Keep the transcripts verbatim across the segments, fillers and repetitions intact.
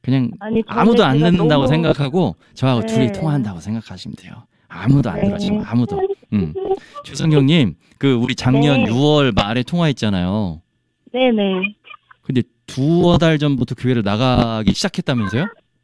그냥 아니, 아무도 안 제가 듣는다고 너무... 생각하고 저하고 네. 둘이 통화한다고 생각하시면 돼요. 아무도 안 네. 들어 지금 아무도. 음. 최성경님, 그 우리 작년 네. 유월 말에 통화했잖아요. 네네. 근데 두어 달 전부터 교회를 나가기 시작했다면서요?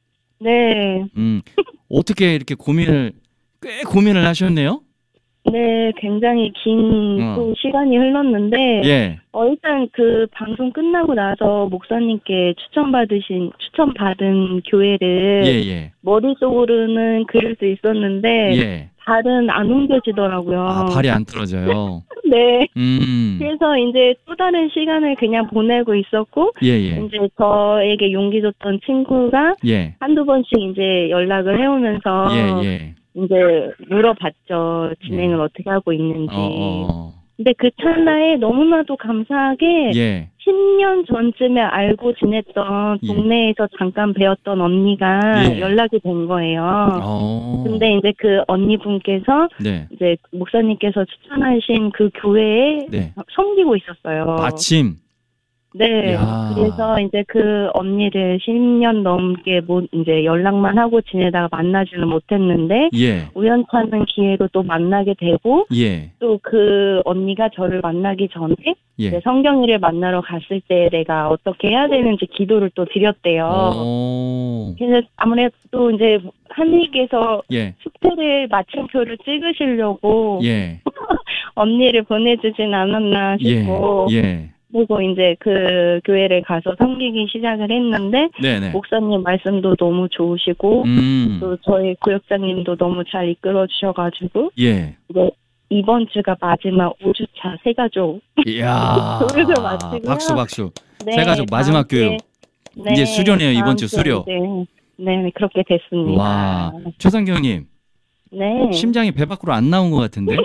네. 음. 어떻게 이렇게 고민을 꽤 고민을 하셨네요? 네, 굉장히 긴 어. 또 시간이 흘렀는데, 예. 어, 일단 그 방송 끝나고 나서 목사님께 추천받으신, 추천받은 교회를 예, 예. 머릿속으로는 그릴 수 있었는데, 예. 발은 안 옮겨지더라고요. 아, 발이 안 떨어져요. 네. 음. 그래서 이제 또 다른 시간을 그냥 보내고 있었고, 예, 예. 이제 저에게 용기 줬던 친구가 예. 한두 번씩 이제 연락을 해오면서, 예, 예. 이제 물어봤죠. 진행을 예. 어떻게 하고 있는지. 어, 어. 근데 그 찰나에 너무나도 감사하게 예. 십 년 전쯤에 알고 지냈던 예. 동네에서 잠깐 배웠던 언니가 예. 연락이 된 거예요. 어. 근데 이제 그 언니분께서 네. 이제 목사님께서 추천하신 그 교회에 네. 섬기고 있었어요. 마침. 네. 야. 그래서 이제 그 언니를 십 년 넘게 뭐 이제 연락만 하고 지내다가 만나지는 못했는데 예. 우연찮은 기회로 또 만나게 되고 예. 또 그 언니가 저를 만나기 전에 예. 이제 성경이를 만나러 갔을 때 내가 어떻게 해야 되는지 기도를 또 드렸대요. 오. 그래서 아무래도 이제 하나님께서 예. 숙제를 마침표를 찍으시려고 예. 언니를 보내주진 않았나 싶고 예. 예. 그리고 이제 그 교회를 가서 섬기기 시작을 했는데 네네. 목사님 말씀도 너무 좋으시고 음. 또 저희 구역장님도 너무 잘 이끌어 주셔가지고 예. 이제 이번 주가 마지막 오 주차 새가족 이야. 교육을 마치고요. 박수 박수. 네, 새가족 마지막 다음 주에, 교육. 네, 이제 수료네요, 이번 주 다음 주에 수료. 이제, 네, 그렇게 됐습니다. 와. 최성경님. 네. 심장이 배 밖으로 안 나온 것 같은데?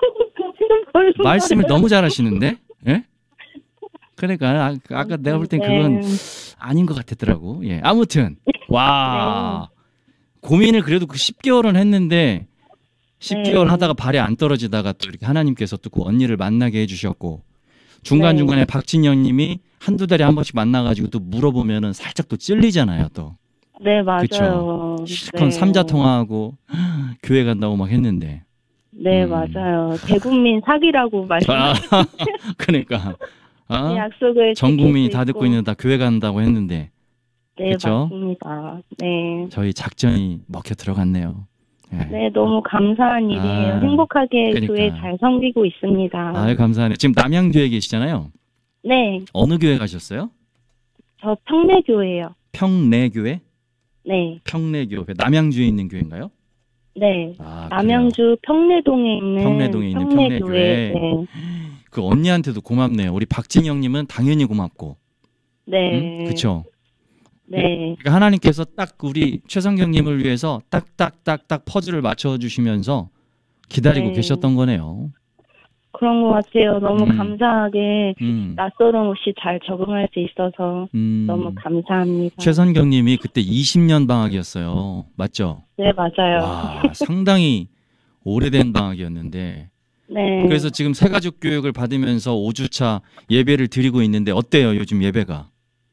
뭘 말씀을 너무 잘하시는데? 예? 그러니까 아, 아까 내가 볼 땐 그건 네. 아닌 것 같았더라고. 예. 아무튼 와. 고민을 그래도 그 십 개월은 했는데 십 개월 네. 하다가 발이 안 떨어지다가 또 이렇게 하나님께서 또 그 언니를 만나게 해주셨고 중간중간에 네. 박진영 님이 한두 달에 한 번씩 만나가지고 또 물어보면은 살짝 또 찔리잖아요, 또. 네, 맞아요. 그쵸? 실컷 네. 삼자 통화하고 교회 간다고 막 했는데. 네, 음. 맞아요. 대국민 사기라고 말씀. 아, 그러니까. 아? 약속을 전 국민이 지킬 수 다 듣고 있고. 있는 다 교회 간다고 했는데 네, 그쵸? 맞습니다. 네. 저희 작전이 먹혀 들어갔네요. 예. 네, 너무 감사한 일이에요. 아, 행복하게 그러니까. 교회 잘 섬기고 있습니다. 아유, 감사하네요. 지금 남양주에 계시잖아요. 네, 어느 교회 가셨어요? 저 평내교회요. 평내교회? 네, 평내교회. 남양주에 있는 교회인가요? 네. 아, 남양주 평내동에 있는 평내동에 있는 평내교회. 평내교회. 네. 그 언니한테도 고맙네요. 우리 박진영님은 당연히 고맙고. 네. 응? 그쵸? 네. 그러니까 하나님께서 딱 우리 최성경님을 위해서 딱딱딱딱 퍼즐을 맞춰주시면서 기다리고 네. 계셨던 거네요. 그런 것 같아요. 너무 음. 감사하게 음. 낯설은 옷이 잘 적응할 수 있어서 음. 너무 감사합니다. 최선경님이 그때 이십 년 방학이었어요. 맞죠? 네, 맞아요. 와, 상당히 오래된 방학이었는데. 네. 그래서 지금 새가족 교육을 받으면서 오 주차 예배를 드리고 있는데 어때요, 요즘 예배가?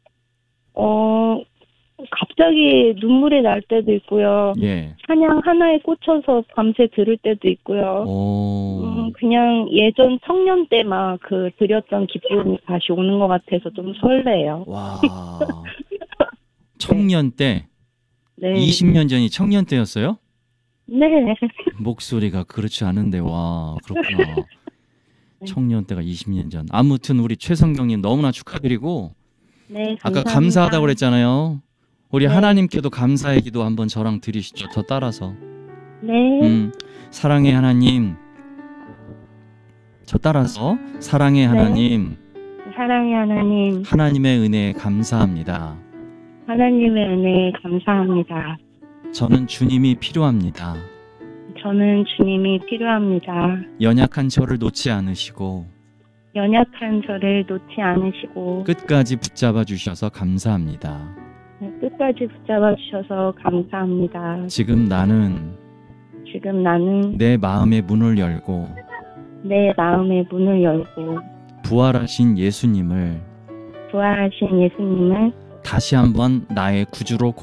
어, 갑자기 눈물이 날 때도 있고요. 예. 찬양 하나에 꽂혀서 밤새 들을 때도 있고요. 오. 음, 그냥 예전 청년 때 막 그 드렸던 기쁨이 다시 오는 것 같아서 좀 설레요. 와. 청년 때, 네. 이십 년 전이 청년 때였어요? 네. 목소리가 그렇지 않은데, 와, 그렇구나. 청년 때가 이십 년 전. 아무튼 우리 최성경님 너무나 축하드리고, 네, 감사합니다. 아까 감사하다고 그랬잖아요. 우리 네. 하나님께도 감사의 기도 한번 저랑 드리시죠. 더 따라서. 네. 음, 사랑의 하나님. 저 따라서 사랑의 하나님. 사랑의 하나님, 하나님의 은혜에 감사합니다. 하나님의 은혜에 감사합니다. 저는 주님이 필요합니다. 저는 주님이 필요합니다. 연약한 저를 놓지 않으시고 연약한 저를 놓지 않으시고 끝까지 붙잡아 주셔서 감사합니다. 끝까지 붙잡아 주셔서 감사합니다. 지금 나는 지금 나는 내 마음의 문을 열고 내 마음의 문을 열고 부활하신 예수님을 부활하신 예수님을 다시 한번 나의 구주로